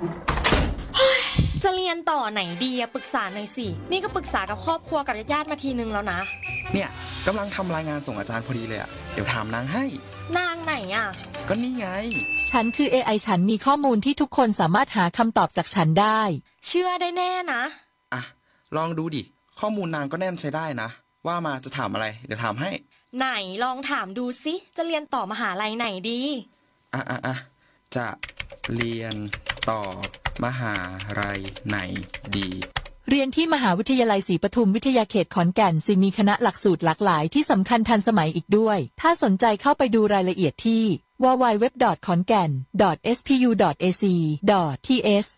จะเรียนต่อไหนดีอะปรึกษาหน่อยสินี่ก็ปรึกษากับครอบครัวกับญาติมาทีนึงแล้วนะเนี่ยกำลังทำรายงานส่งอาจารย์พอดีเลยอะเดี๋ยวถามนางให้นางไหนอะก็นี่ไงฉันคือ AI ฉันมีข้อมูลที่ทุกคนสามารถหาคำตอบจากฉันได้เชื่อได้แน่นะอ่ะลองดูดิข้อมูลนางก็แน่นใช้ได้นะว่ามาจะถามอะไรเดี๋ยวถามให้ไหนลองถามดูสิจะเรียนต่อมหาลัยไหนดีจะเรียนต่อมหาลัยไหนดีเรียนที่มหาวิทยาลัยศรีปทุมวิทยาเขตขอนแก่นมีคณะหลักสูตรหลากหลายที่สำคัญทันสมัยอีกด้วยถ้าสนใจเข้าไปดูรายละเอียดที่ www.khongan.spu.ac.th